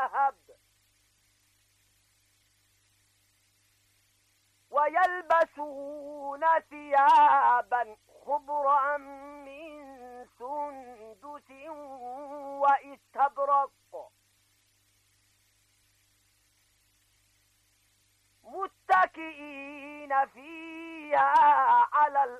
ذهب ويلبسون ثيابا خضرا من سندس واستبرق متكئين فيها على